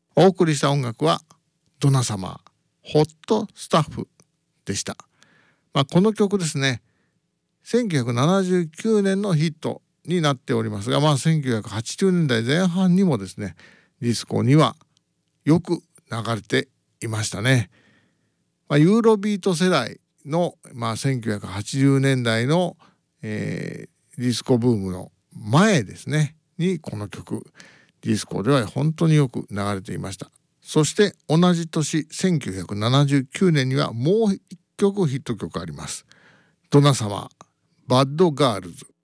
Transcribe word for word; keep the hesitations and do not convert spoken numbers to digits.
お送りした音楽はドナサマーホットスタッフでした。まあ、この曲ですね、せんきゅうひゃくななじゅうきゅうねんのヒットになっておりますが、まあ、せんきゅうひゃくはちじゅうねんだいぜん半にもですねディスコにはよく流れていましたね。まあ、ユーロビート世代の、まあ、せんきゅうひゃくはちじゅうねんだいの、えー、ディスコブームの前ですねにこの曲ディスコでは本当によく流れていました。そして同じ年せんきゅうひゃくななじゅうきゅうねんにはもう一曲ヒット曲あります。ドナサマーバッドガールズ。